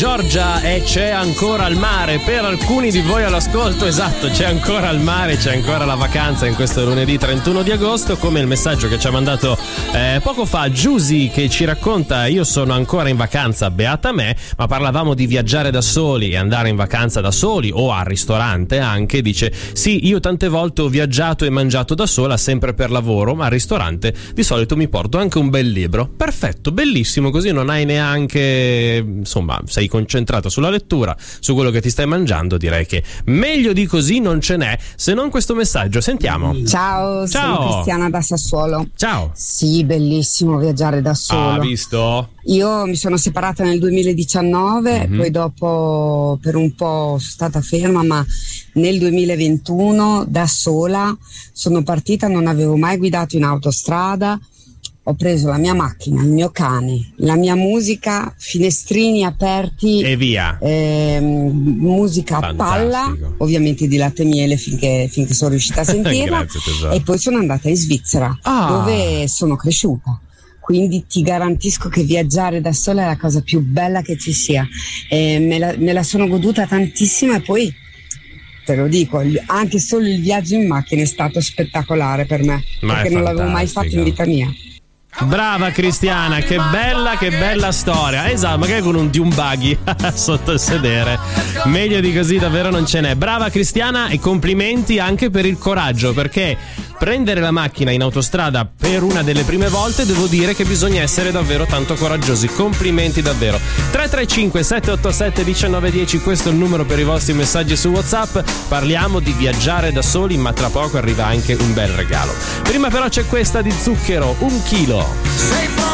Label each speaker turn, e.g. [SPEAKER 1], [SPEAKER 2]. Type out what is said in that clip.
[SPEAKER 1] Giorgia e C'è ancora il mare. Per alcuni di voi all'ascolto, esatto, c'è ancora il mare, c'è ancora la vacanza in questo lunedì 31 di agosto, come il messaggio che ci ha mandato poco fa Giusy, che ci racconta: io sono ancora in vacanza, beata me, ma parlavamo di viaggiare da soli e andare in vacanza da soli o al ristorante anche. Dice: sì, io tante volte ho viaggiato e mangiato da sola, sempre per lavoro, ma al ristorante di solito mi porto anche un bel libro. Perfetto, bellissimo, così non hai neanche, insomma, sei concentrato sulla lettura, su quello che ti stai mangiando. Direi che meglio di così non ce n'è, se non questo messaggio. Sentiamo.
[SPEAKER 2] Ciao, sono Cristiana da Sassuolo.
[SPEAKER 1] Ciao.
[SPEAKER 2] Sì, bellissimo viaggiare da solo.
[SPEAKER 1] Ah, visto?
[SPEAKER 2] Io mi sono separata nel 2019, poi dopo per un po' sono stata ferma, ma nel 2021 da sola sono partita, non avevo mai guidato in autostrada. Ho preso la mia macchina, il mio cane, la mia musica, finestrini aperti
[SPEAKER 1] e via.
[SPEAKER 2] Musica
[SPEAKER 1] fantastico.
[SPEAKER 2] A palla, ovviamente di latte e miele finché sono riuscita a sentirla.
[SPEAKER 1] Grazie,
[SPEAKER 2] e poi sono andata in Svizzera, dove sono cresciuta. Quindi ti garantisco che viaggiare da sola è la cosa più bella che ci sia. Me la sono goduta tantissimo, e poi te lo dico, anche solo il viaggio in macchina è stato spettacolare per me, perché non l'avevo mai fatto in vita mia.
[SPEAKER 1] Brava Cristiana, che bella storia. Esatto, magari con un buggy sotto il sedere. Meglio di così davvero non ce n'è. Brava Cristiana, e complimenti anche per il coraggio, perché prendere la macchina in autostrada per una delle prime volte, devo dire che bisogna essere davvero tanto coraggiosi. Complimenti davvero. 335 787 1910, questo è il numero per i vostri messaggi su WhatsApp. Parliamo di viaggiare da soli, ma tra poco arriva anche un bel regalo. Prima però c'è questa di Zucchero, 1 chilo.